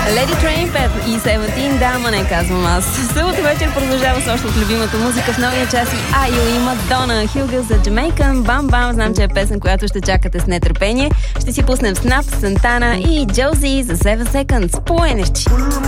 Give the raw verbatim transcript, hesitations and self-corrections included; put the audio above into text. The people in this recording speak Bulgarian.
Lady Train пет и Seventeen, да, ма не казвам аз. Събота вечер продължава с още от любимата музика в новия час и Айо и Мадона, Hugo за Jamaican, Бам Бам, знам, че е песен, която ще чакате с нетърпение. Ще си пуснем Snap, Сантана и Josie за седем Seconds по Energy.